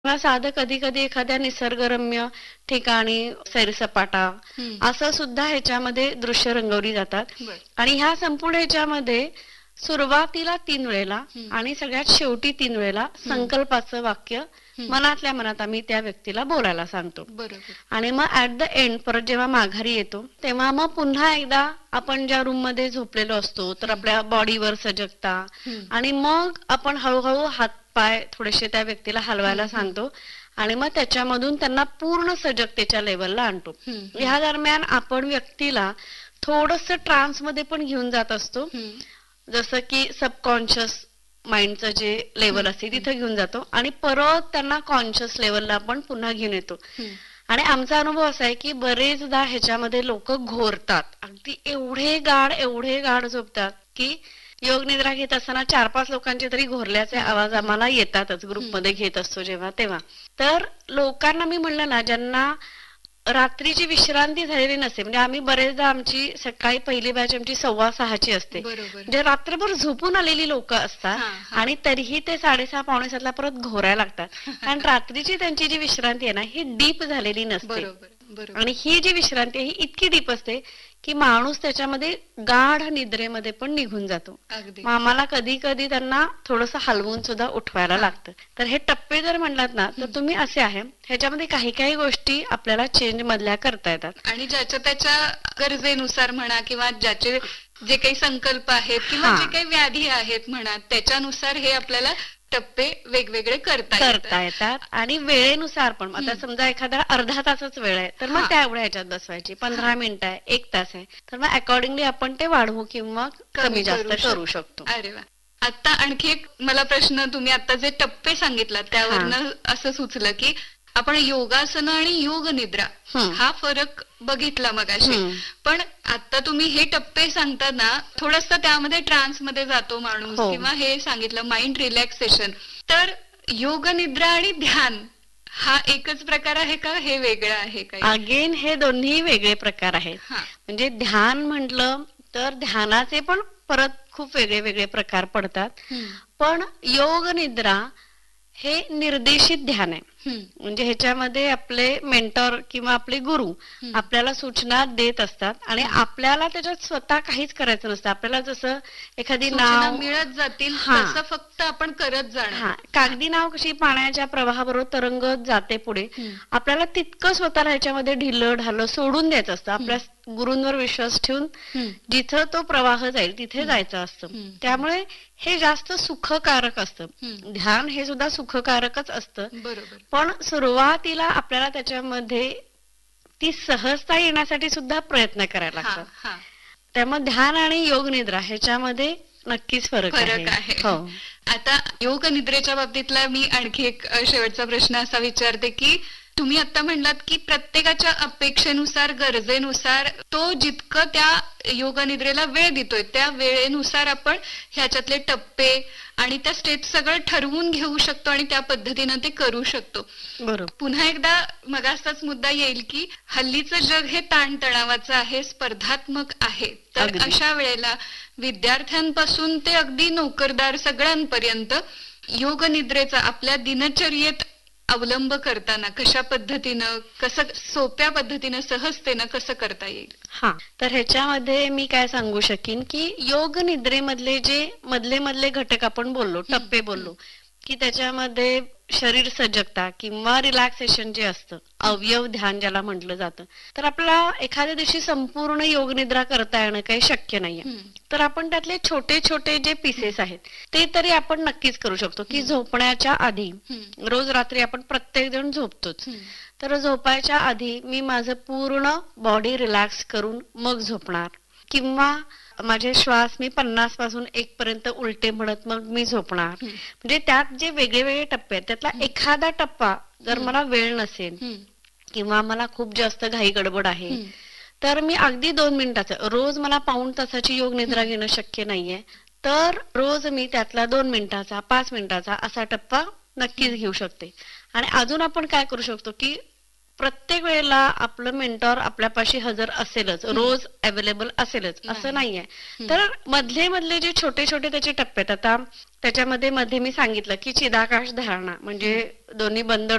किंवा साधं कधी-कधी एखाद्या निसर्गरम्य ठिकाणी सैरसपाटा असं सुद्धा ह्याच्यामध्ये दृश्य रंगवली जातात. बर. आणि ह्या संपूर्ण ह्याच्यामध्ये सुरुवातीला 3 वेळेला आणि सगळ्यात शेवटी 3 वेळेला संकल्पाचं वाक्य मनातल्या मनात आम्ही त्या व्यक्तीला बोलायला सांगतो. बरोबर. आणि मग ऍट द एंड परत जेव्हा माघारी येतो तेव्हा मग पुन्हा एकदा आपण ज्या रूम मध्ये झोपलेलो असतो तर आपल्या बॉडीवर सजगता आणि मग आपण हळूहळू हातपाय थोडेसे त्या व्यक्तीला हलवायला सांगतो आणि मग त्याच्यामधून त्यांना पूर्ण सजगतेच्या लेवलला आणतो. ह्या दरम्यान आपण व्यक्तीला थोडस ट्रान्स मध्ये पण घेऊन जात असतो, जसं की सबकॉन्शियस माइंडचं जे लेवल असते तिथे घेऊन जातो आणि परत त्यांना कॉन्शियस लेवलला आपण पुन्हा घेऊन येतो. आणि आमचा अनुभव असा आहे की बरेचदा ह्याच्यामध्ये लोक घोरतात, अगदी एवढे गाढ झोपतात की योग निद्रा घेत असताना 4-5 लोकांचे तरी घोरल्याचे आवाज आम्हाला येतातच ग्रुपमध्ये घेत असतो जेव्हा तेव्हा. तर लोकांना मी म्हणलं ना, ज्यांना रात्रीची विश्रांती झालेली नसते, म्हणजे आम्ही बरेचदा आमची सकाळी पहिली बॅच आमची 6:15 असते, म्हणजे रात्रभर झोपून आलेली लोक असतात आणि तरीही ते 6:30 पावणे 7ला परत घोरायला लागतात. कारण रात्रीची त्यांची जी विश्रांती आहे ना ही डीप झालेली नसते. आणि ही जी विश्रांती आहे ही इतकी डीप असते की माणूस त्याच्यामध्ये गाढ निद्रेमध्ये पण निघून जातो. मग आम्हाला कधी कधी त्यांना थोडस हलवून सुद्धा उठवायला लागतं. तर हे टप्पे जर म्हणलात ना तर तुम्ही असे आहे, ह्याच्यामध्ये काही काही गोष्टी आपल्याला चेंज मधल्या करता येतात आणि ज्याच्या त्याच्या गरजेनुसार म्हणा किंवा ज्याचे जे काही संकल्प आहेत किंवा जे काही व्याधी आहेत म्हणा त्याच्यानुसार हे आपल्याला टप्पे वेगवेगळे करता येतात. आणि वेळेनुसार पण, आता समजा एखादा अर्धा तासच वेळ आहे तर मग त्या एवढ्या ह्याच्यात बसवायची, 15 मिनिटं आहे, 1 तास आहे, तर मग अकॉर्डिंगली आपण ते वाढवू किंवा कमी जास्त करू शकतो. अरे वा. आता आणखी एक मला प्रश्न, तुम्ही आता जे टप्पे सांगितला त्यावरनं असं सुचलं की आपण योगासन आणि योग निद्रा हा फरक बघितला मगाशी, पण आता तुम्ही हे टप्पे सांगताना थोडस त्यामध्ये ट्रान्स मध्ये जातो माणूस किंवा हे सांगितलं माइंड रिलॅक्सेशन, तर योग निद्रा आणि ध्यान हा एकच प्रकार आहे का हे वेगळं आहे का? अगेन हे दोन्ही वेगळे प्रकार आहेत. म्हणजे ध्यान म्हटलं तर ध्यानाचे पण परत खूप वेगळे वेगळे प्रकार पडतात, पण योग निद्रा हे निर्देशित ध्यान आहे. म्हणजे ह्याच्यामध्ये आपले मेंटॉर किंवा आपले गुरु आपल्याला सूचना देत असतात आणि आपल्याला त्याच्यात स्वतः काहीच करायचं नसतं. आपल्याला जसं एखादी नाव मिळत जातील तसं फक्त आपण करत जाणार. कागदी नाव कशी पाण्याच्या प्रवाहाबरोबर तरंगत जाते पुढे, आपल्याला तितकं स्वतःला ह्याच्यामध्ये ढिलं ढालं सोडून द्यायचं असतं. आपल्या गुरूंवर विश्वास ठेवून जिथं तो प्रवाह जाईल तिथे जायचं असतं. त्यामुळे हे जास्त सुखकारक असतं. ध्यान हे सुद्धा सुखकारकच असतं, पण सुरुवातीला आपल्याला त्याच्यामध्ये ती सहजता येण्यासाठी सुद्धा प्रयत्न करायला लागतात. त्यामुळे ध्यान आणि योग निद्रा ह्याच्यामध्ये नक्कीच फरक आहे. आता योग निद्रेच्या बाबतीतला मी आणखी एक शेवटचा प्रश्न असा विचारते की तुम्ही आता म्हणलात की प्रत्येकाच्या अपेक्षेनुसार गरजेनुसार तो जितकं त्या योग निद्रेला वेळ देतोय त्या वेळेनुसार आपण ह्याच्यातले टप्पे आणि त्या स्टेज सगळं ठरवून घेऊ शकतो आणि त्या पद्धतीनं ते करू शकतो. बरोबर. पुन्हा एकदा मगाचाच मुद्दा येईल की हल्लीचं जग हे ताणतणावाचं आहे, स्पर्धात्मक आहे, तर अशा वेळेला विद्यार्थ्यांपासून ते अगदी नोकरदार सगळ्यांपर्यंत योग निद्रेचा आपल्या दिनचर्येत अवलंब करताना कशा पद्धतीनं, कसं सोप्या पद्धतीनं सहजतेनं कसं करता येईल? तर ह्याच्यामध्ये मी काय सांगू शकीन की योग निद्रेमधले जे मधले घटक आपण बोललो, टप्पे बोललो, की त्याच्यामध्ये शरीर सजगता किंवा रिलॅक्सेशन जे असतं, अवयव ध्यान ज्याला म्हटलं जातं, तर आपल्याला एखाद्या दिवशी संपूर्ण योग निद्रा करता येणं काही शक्य नाहीये. तर आपण त्यातले छोटे छोटे जे पीसेस आहेत ते तरी आपण नक्कीच करू शकतो. की झोपण्याच्या आधी, रोज रात्री आपण प्रत्येक जण झोपतोच, तर झोपायच्या आधी मी माझं पूर्ण बॉडी रिलॅक्स करून मग झोपणार, किंवा माझे श्वास मी 50 पासून 1 पर्यंत उलटे म्हणत मग मी झोपणार. म्हणजे त्यात जे वेगळे वेगळे टप्पे आहेत त्यातला एखादा टप्पा जर मला वेळ नसेल किंवा मला खूप जास्त घाई गडबड आहे तर मी अगदी 2 मिनिटाचं, रोज मला पाऊण तासाची योग निद्रा घेणं शक्य नाहीये, तर रोज मी त्यातला 2 मिनिटाचा 5 मिनिटाचा असा टप्पा नक्कीच घेऊ शकते. आणि अजून आपण काय करू शकतो की प्रत्येक वेळेला आपलं मेंटॉर आपल्यापाशी हजर असेलच, रोज अवेलेबल असेलच असं नाहीये. तर मधले जे छोटे छोटे त्याचे टप्पे आहेत, आता त्याच्यामध्ये मध्ये मी सांगितलं की चिदाकाश धारणा म्हणजे दोन्ही बंद